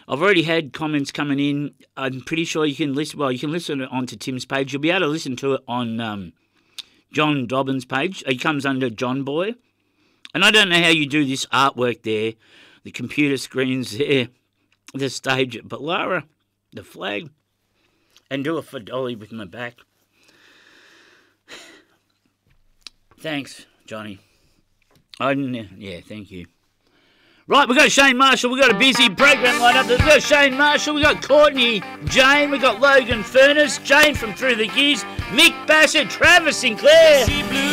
I've already had comments coming in. I'm pretty sure you can listen. Well, you can listen onto Tim's page. You'll be able to listen to it on John Dobbins' page. He comes under John Boy. And I don't know how you do this artwork there. The computer screens there. The stage at Ballara. The flag. And do it for Dolly with my back. Thanks, Johnny. Yeah, thank you. Right, we've got Shane Marshall. We've got a busy program lined up. We've got Shane Marshall. We've got Courtney Jane. We've got Logan Furness. Jane from Through the Gears. Mick Bassett. Travis Sinclair.